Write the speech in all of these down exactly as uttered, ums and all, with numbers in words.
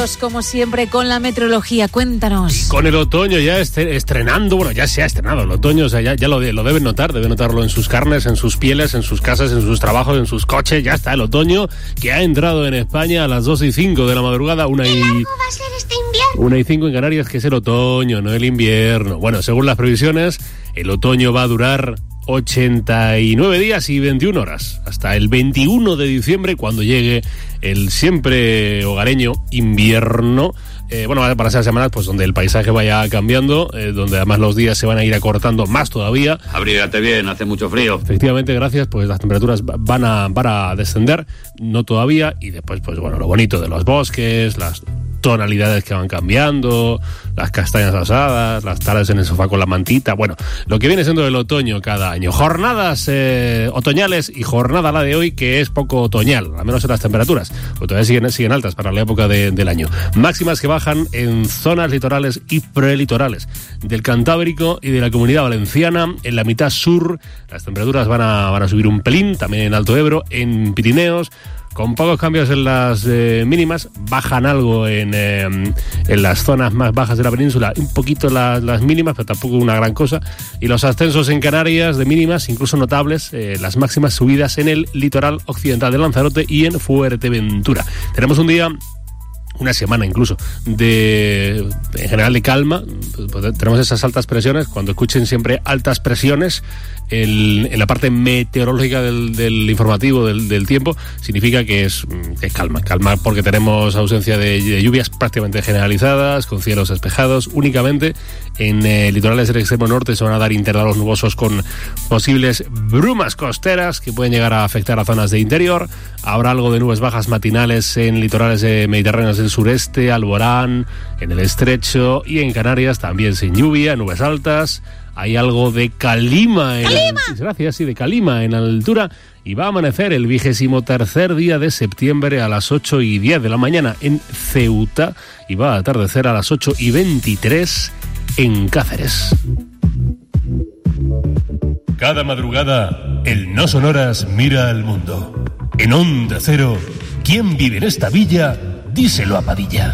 Como siempre con la meteorología, cuéntanos. Y con el otoño ya estrenando, bueno, ya se ha estrenado el otoño, o sea, ya, ya lo, lo deben notar, deben notarlo en sus carnes, en sus pieles, en sus casas, en sus trabajos, en sus coches, ya está el otoño que ha entrado en España a las dos y cinco de la madrugada, una y... ¿Qué largo va a ser este invierno? Una y cinco en Canarias, que es el otoño, no el invierno. Bueno, según las previsiones, el otoño va a durar ochenta y nueve días y veintiuna horas, hasta el veintiuno de diciembre, cuando llegue el siempre hogareño invierno. Eh, bueno, van a ser semanas pues donde el paisaje vaya cambiando, eh, donde además los días se van a ir acortando más todavía. Abrígate bien, hace mucho frío. Efectivamente, gracias, pues las temperaturas van a, van a descender, no todavía, y después, pues bueno, lo bonito de los bosques, las tonalidades que van cambiando, las castañas asadas, las tardes en el sofá con la mantita, bueno, lo que viene siendo el otoño cada año. Jornadas eh, otoñales y jornada la de hoy, que es poco otoñal, al menos en las temperaturas, porque todavía siguen, siguen altas para la época de, del año. Máximas que bajan en zonas litorales y prelitorales del Cantábrico y de la Comunidad Valenciana. En la mitad sur las temperaturas van a, van a subir un pelín, también en Alto Ebro, en Pirineos, con pocos cambios en las eh, mínimas, bajan algo en, eh, en las zonas más bajas de la península, un poquito la, las mínimas, pero tampoco una gran cosa, y los ascensos en Canarias de mínimas, incluso notables, eh, las máximas subidas en el litoral occidental de Lanzarote y en Fuerteventura. Tenemos un día... una semana incluso, de en general de calma. Pues tenemos esas altas presiones. Cuando escuchen siempre altas presiones el, en la parte meteorológica del, del informativo del, del tiempo, significa que es, que es calma, calma porque tenemos ausencia de, de lluvias prácticamente generalizadas, con cielos despejados. Únicamente en eh, litorales del extremo norte se van a dar intervalos nubosos con posibles brumas costeras que pueden llegar a afectar a zonas de interior. Habrá algo de nubes bajas matinales en litorales eh, mediterráneos del sureste, Alborán, en el Estrecho, y en Canarias también sin lluvia, nubes altas. Hay algo de calima en ¡Calima! Al... gracias, sí, de calima en altura, y va a amanecer el vigésimo tercer día de septiembre a las ocho y diez de la mañana en Ceuta, y va a atardecer a las ocho y veintitrés en Cáceres. Cada madrugada, el No Sonoras mira al mundo. En Onda Cero, ¿quién vive en esta villa? Díselo a Padilla.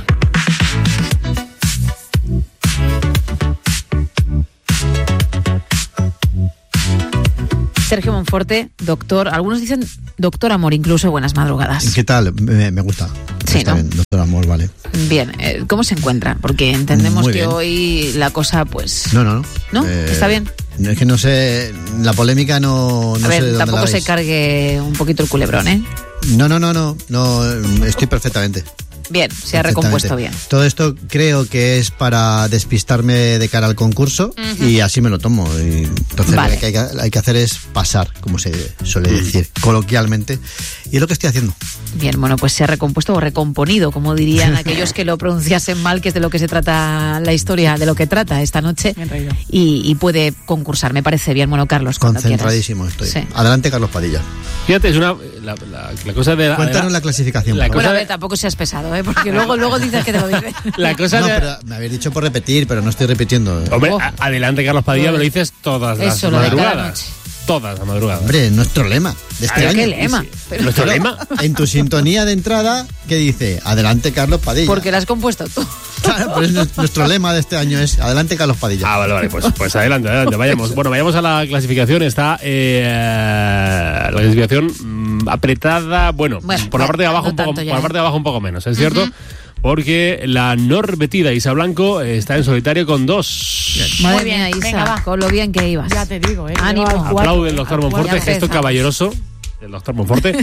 Sergio Monforte, doctor, algunos dicen doctor Amor, incluso buenas madrugadas. ¿Qué tal? Me, me gusta. Sí, Está ¿no? bien, doctor Amor, vale. Bien, eh, ¿cómo se encuentra? Porque entendemos Muy que bien. hoy la cosa, pues... No, no, no. ¿No? Eh, ¿Está bien? Es que no sé, la polémica no, no A ver, sé de dónde tampoco la se veis. cargue un poquito el culebrón, ¿eh? No, no, no, no, no, estoy perfectamente. Bien, se ha recompuesto bien. Todo esto creo que es para despistarme de cara al concurso, uh-huh. y así me lo tomo. Y entonces vale. lo que hay que, hay que hacer es pasar, como se suele decir coloquialmente, y es lo que estoy haciendo. Bien, bueno, pues se ha recompuesto o recomponido, como dirían aquellos que lo pronunciasen mal, que es de lo que se trata la historia, de lo que trata esta noche, y, y puede concursar, me parece bien. Bueno, Carlos, cuando concentradísimo quieras. estoy. Sí. Adelante, Carlos Padilla. Fíjate, es una la, la, la cosa de la, cuéntanos de la, la clasificación. La por Bueno, cosa a ver, tampoco seas pesado, ¿eh? Porque luego, luego dices que te lo dices. La cosa no, de... pero me habéis dicho por repetir, pero no estoy repitiendo. Hombre, Oh. a, adelante, Carlos Padilla, me lo dices todas las Eso, lo de cada madrugadas. noche. Todas las madrugadas. Hombre, nuestro lema de este ¿Pero año. qué lema? Pero- ¿Nuestro Claro, lema? En tu sintonía de entrada, ¿qué dice? Adelante, Carlos Padilla. Porque la has compuesto tú. Claro, pues nuestro lema de este año es adelante, Carlos Padilla. Ah, vale, vale, pues, pues adelante, adelante, vayamos. Bueno, vayamos a la clasificación. Está eh, la clasificación mm, apretada, bueno, Bueno, por la parte de abajo no un poco, tanto ya, por la ¿eh? parte de abajo un poco menos, ¿es cierto? Ujú. Porque la norvetida Isa Blanco está en solitario con dos. Madre Muy bien, mía, Isa, venga, va. con lo bien que ibas. Ya te digo, ¿eh? Ánimo. Llego al cuatro, Aplaude el ¿eh? doctor Al cuatro. Monforte, Ya gesto empezamos. caballeroso. El doctor Monforte.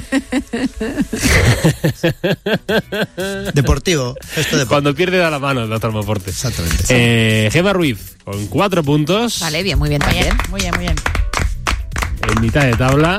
Deportivo, esto de Cuando pierde da la mano el doctor Monforte. Exactamente. Eh, Gemma Ruiz con cuatro puntos. Vale, bien, muy bien Muy bien, también. muy bien, muy bien. En mitad de tabla.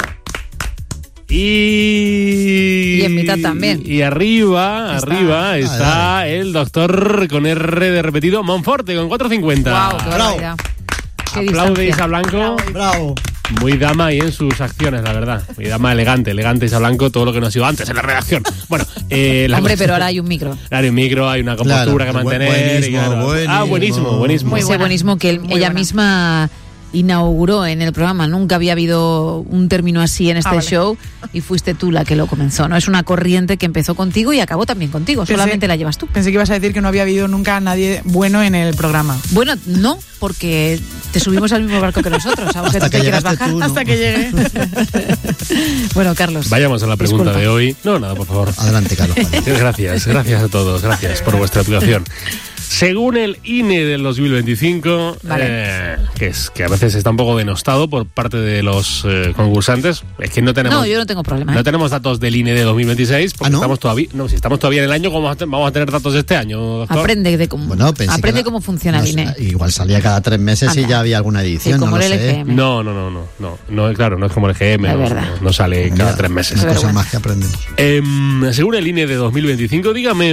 Y... Y en mitad también. Y arriba, Está. arriba está el doctor con R de repetido, Monforte, con cuatro cincuenta. Wow, qué Bravo. barbaridad. Qué Aplaude distancia. Isa Blanco. Bravo. Muy dama y en sus acciones, la verdad. Muy dama elegante, elegante Isa Blanco, todo lo que no ha sido antes en la redacción. Bueno, eh, la Hombre, cosa- pero ahora hay un micro. Claro, hay un micro, hay una compostura Claro, que bu- mantener. buenismo, y claro. buenismo. Ah, buenísimo, buenísimo. Muy Ese buena. buenismo que él- Muy ella buena. misma inauguró en el programa. Nunca había habido un término así en este ah, vale. show y fuiste tú la que lo comenzó, ¿no? Es una corriente que empezó contigo y acabó también contigo, Pensé, solamente la llevas tú. Pensé que ibas a decir que no había habido nunca a nadie bueno en el programa. Bueno, no, porque te subimos al mismo barco que nosotros, aunque Hasta tú te que quieras llegaste bajar. tú, ¿no? Hasta que llegue. Bueno, Carlos. Vayamos a la pregunta disculpa. de hoy. No, nada, por favor. Adelante, Carlos. Vale. Gracias, gracias a todos, gracias por vuestra actuación. Según el I N E del dos mil veinticinco, Vale. eh, que es que a veces está un poco denostado por parte de los eh, concursantes, es que no tenemos No, yo no tengo problema. ¿eh? no tenemos datos del I N E de dos mil veintiséis porque ¿Ah, no? estamos todavía no, si estamos todavía en el año, ¿cómo vamos a, te- vamos a tener datos de este año, doctor? Aprende de cómo, Bueno, pensé aprende que era- cómo funciona no el I N E. sé, igual salía cada tres meses y Anda. ya había alguna Sí, edición, como no lo el L G sé. M. No, no, no, no, no, no, claro, no es como el G M, Es no, verdad. no, no sale cada Ya, tres meses. Una Pero cosa bueno. más que aprendemos. Em, según el I N E de dos mil veinticinco, dígame,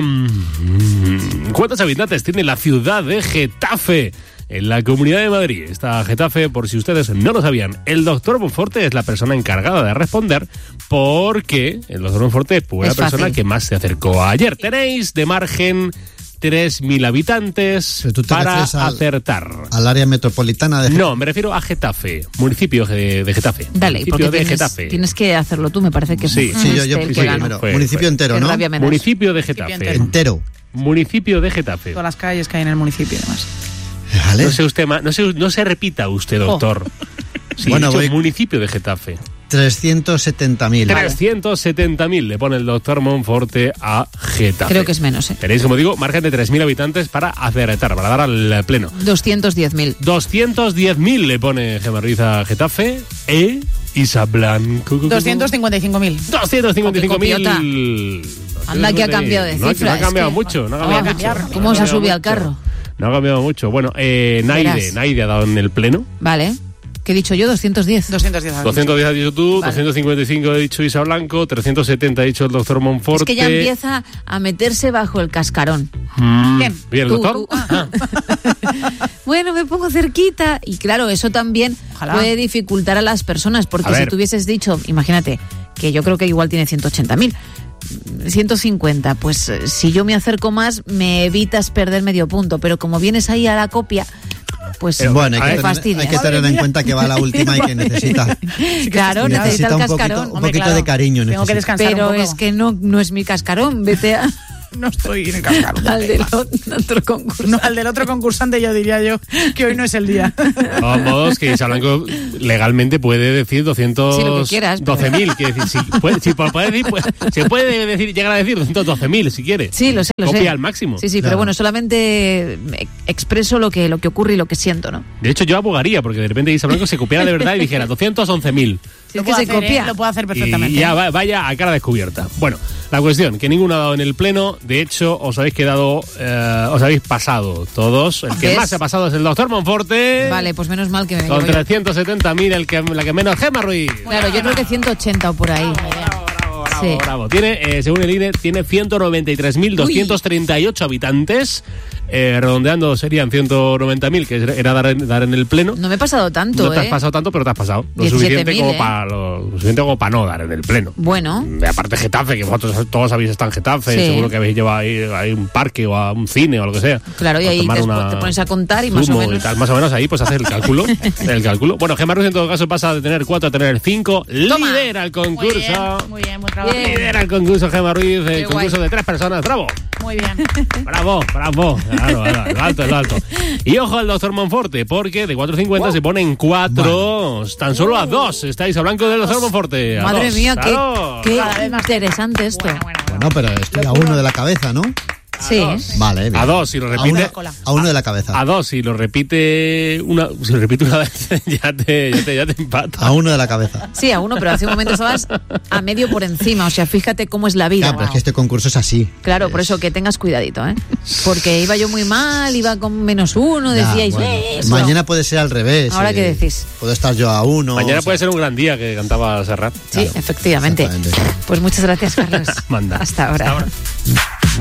mm, ¿cuántos habitantes tiene la ciudad de Getafe en la Comunidad de Madrid? Está Getafe, por si ustedes no lo sabían. El doctor Monforte es la persona encargada de responder porque el doctor Monforte fue la Es persona fácil. que más se acercó ayer. Tenéis de margen tres mil habitantes Pero tú te para refieres al- acertar. Al área metropolitana de No, me refiero a Getafe, municipio de, de Getafe. Dale, municipio porque de tienes, Getafe. tienes que hacerlo tú, me parece que Sí. es Sí, yo, yo el sí, que gana. primero. Fue, Municipio fue. entero, Qué ¿no? rabia me das. Municipio de Municipio Getafe. entero. Entero. Municipio de Getafe. Todas las calles que hay en el municipio y demás. Vale. No se usted ma- no se, no se repita usted, doctor. Sí, Bueno, he dicho voy- municipio de Getafe. trescientos setenta mil. trescientos setenta mil le pone el doctor Monforte a Getafe. Creo que es menos, ¿eh? Tenéis, como digo, margen de tres mil habitantes para acertar, para dar al pleno. doscientos diez mil. doscientos diez mil le pone Gemma Ruiz a Getafe. E Isa Blanco. doscientos cincuenta y cinco mil. doscientos cincuenta y cinco Copiota. mil. Anda que ha cambiado de No, que cifra. No ha es cambiado que- mucho. No ha Ah, cambiado cambiar. mucho. ¿Cómo No ha se ha cambiado subido al mucho. carro? No ha cambiado mucho. Bueno, eh, Naide, Verás. Naide ha dado en el pleno. Vale. ¿Qué he dicho yo? doscientos diez. doscientos diez. doscientos diez ha dicho tú, Vale. doscientos cincuenta y cinco ha dicho Isa Blanco, trescientos setenta ha dicho el doctor Monforte. Es que ya empieza a meterse bajo el cascarón. Mm, ¿Quién? ¿Bien, el Tú, doctor? tú. Ah. Bueno, me pongo cerquita. Y claro, eso también Ojalá. puede dificultar a las personas, porque A si ver. tú hubieses dicho, imagínate, que yo creo que igual tiene ciento ochenta mil, ciento cincuenta, pues eh, si yo me acerco más, me evitas perder medio punto. Pero como vienes ahí a la copia, pues Bueno, hay a que, ver, tener, fastidias. hay que tener en cuenta que va la última y que necesita, Claro, necesita necesita el un poquito, cascarón. un Hombre, poquito claro. de cariño. Tengo que necesita. descansar Pero un poco. es que no, no es mi cascarón, vete a- no estoy en el cascarón. al del otro concurso. No, al del otro concursante yo diría yo que hoy no es el día. De todos modos, que Isa Blanco legalmente puede decir doscientos Sí, lo que quieras, pero- doce mil. Quiere decir, si puede, si puede decir, pues, se puede decir, llegar a decir doscientos doce mil si quiere. Sí, lo sé, lo sé. Copia al máximo. Sí, sí, Claro. pero bueno, solamente eh, expreso lo que, lo que ocurre y lo que siento, ¿no? De hecho, yo abogaría porque de repente Isa Blanco se copiara de verdad y dijera doscientos once mil. Si Lo es que puedo se hacer, copia. ¿eh? Lo puedo hacer Y perfectamente. ya va- vaya a cara descubierta. Bueno, la cuestión, que ninguno ha dado en el pleno. De hecho, os habéis quedado, eh, os habéis pasado todos. El que ¿Ves? más se ha pasado es el doctor Monforte. Vale, pues menos mal que me Con llevo yo. trescientos setenta mil, el que, la que menos, Gemma Ruiz. Claro, yo creo que ciento ochenta o por ahí. Bravo, bravo, Sí. bravo. Tiene, eh, según el I N E, tiene ciento noventa y tres mil doscientos treinta y ocho habitantes. Eh, redondeando serían ciento noventa mil, que era dar en, dar en el pleno. No me he pasado tanto, No te has ¿eh? pasado tanto, pero te has pasado. Lo diecisiete suficiente, mil, como ¿eh? para, lo suficiente como para no dar en el pleno. Bueno, De aparte Getafe, que vosotros todos habéis estado en Getafe, Sí. seguro que habéis llevado ahí a un parque o a un cine o lo que sea. claro, y A ahí tomar después una te pones a contar y más o zumo menos. y tal. Más o menos ahí pues haces el cálculo. el cálculo. Bueno, Gemma Ruiz en todo caso pasa de tener cuatro a tener cinco. Toma. Lidera el Muy bien, concurso. muy bien, buen trabajo. Bien. Lidera el concurso Gemma Ruiz, el Qué concurso guay. de tres personas. ¡Bravo! Muy bien. Bravo, bravo. Claro, claro, lo alto, lo alto. Y ojo al doctor Monforte, porque de cuatro cincuenta se pone en cuatro, tan solo a dos. Estáis a blanco del doctor Monforte. a Madre dos. mía, qué, Claro. qué Cada vez más. interesante esto. Bueno, bueno, bueno. Bueno, pero estoy a uno de la cabeza, ¿no? Sí. Vale, bien. A dos, si lo A repite. uno, a uno de la cabeza. A dos, si lo repite una, si lo repite una vez, ya te, ya te, ya te empata. A uno de la cabeza. Sí, a uno, pero hace un momento estabas a medio por encima. O sea, fíjate cómo es la vida. Claro, pero es que este concurso es así. Claro, por Es- eso que tengas cuidadito, ¿eh? Porque iba yo muy mal, iba con menos uno, Ya, decíais, bueno. "Eh, eso". Mañana puede ser al revés. ¿Ahora eh, qué decís? Puedo estar yo a uno. Mañana o sea, puede ser un gran día que cantaba Serrat. Sí, efectivamente. Exactamente. Pues muchas gracias, Carlos. Manda. Hasta ahora. Hasta ahora.